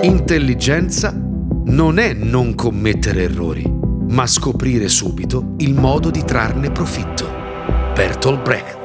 Intelligenza non è non commettere errori, ma scoprire subito il modo di trarne profitto. Bertolt Brecht.